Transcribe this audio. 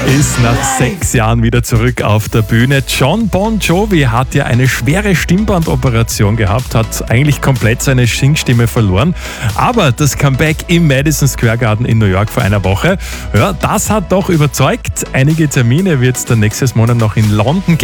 ist nach 6 Jahren wieder zurück auf der Bühne. Jon Bon Jovi hat ja eine schwere Stimmbandoperation gehabt, hat eigentlich komplett seine Singstimme verloren. Aber das Comeback im Madison Square Garden in New York vor einer Woche, ja, das hat doch überzeugt. Einige Termine wird es dann nächstes Monat noch in London geben.